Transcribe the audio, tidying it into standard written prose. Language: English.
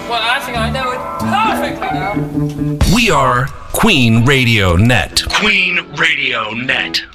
Well, I think I know it perfectly now. We are Queen Radio Net. Queen Radio Net.